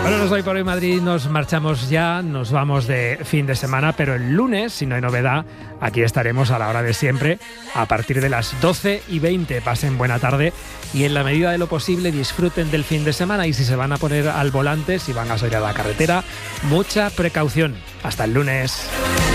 Bueno, nos Hoy por Hoy Madrid, nos marchamos ya, nos vamos de fin de semana, pero el lunes, si no hay novedad, aquí estaremos a la hora de siempre, a partir de las 12:20. Pasen buena tarde y en la medida de lo posible disfruten del fin de semana, y si se van a poner al volante, si van a salir a la carretera, mucha precaución. Hasta el lunes.